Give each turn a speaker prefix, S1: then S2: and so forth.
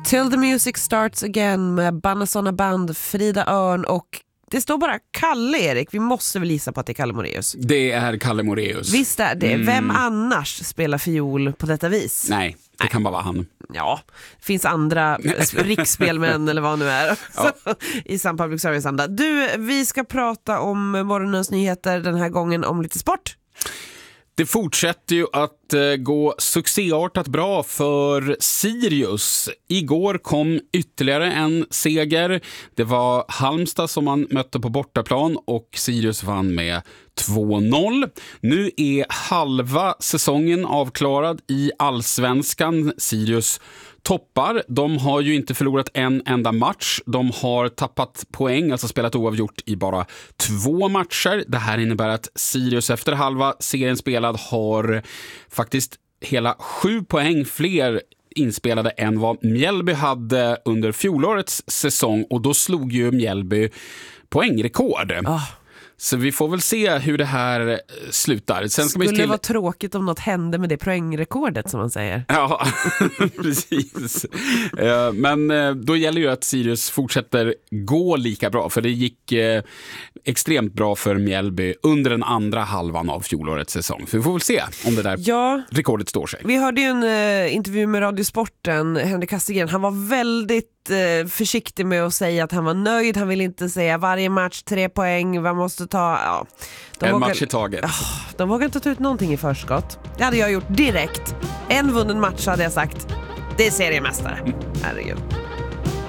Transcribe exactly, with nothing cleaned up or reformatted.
S1: Till the Music Starts Again med Banasona Band, Frida Örn och det står bara Kalle, Erik. Vi måste väl gissa på att det är Kalle Moraeus.
S2: Det är Kalle Moraeus.
S1: Visst är det.
S2: Mm.
S1: Vem annars spelar fiol på detta vis?
S2: Nej, det Nej. kan bara vara han.
S1: Ja, det finns andra riksspelmän eller vad nu är ja. i Sun Public Service-anda. Du, vi ska prata om morgonens nyheter den här gången om lite sport.
S2: Det fortsätter ju att eh, gå succéartat bra för Sirius. Igår kom ytterligare en seger. Det var Halmstad som man mötte på bortaplan och Sirius vann med två noll. Nu är halva säsongen avklarad i Allsvenskan. Sirius toppar. De har ju inte förlorat en enda match. De har tappat poäng, alltså spelat oavgjort i bara två matcher. Det här innebär att Sirius efter halva serien spelad har faktiskt hela sju poäng fler inspelade än vad Mjällby hade under fjolårets säsong. Och då slog ju Mjällby poängrekord. Oh. Så vi får väl se hur det här slutar. Sen ska
S1: Skulle
S2: till...
S1: det vara tråkigt om något hände med det poängrekordet som man säger.
S2: Ja, precis. Men då gäller ju att Sirius fortsätter gå lika bra. För det gick extremt bra för Mjällby under den andra halvan av fjolårets säsong. Så vi får väl se om det där ja. rekordet står sig.
S1: Vi hörde ju en uh, intervju med Radiosporten, Henrik Kastegren. Han var väldigt uh, försiktig med att säga att han var nöjd. Han vill inte säga varje match tre poäng, man måste ta... Ja,
S2: en
S1: vågar,
S2: match i taget.
S1: Oh, de vågar inte ta ut någonting i förskott. Det hade jag gjort direkt. En vunnen match hade jag sagt. Det är seriemästare. Herregud.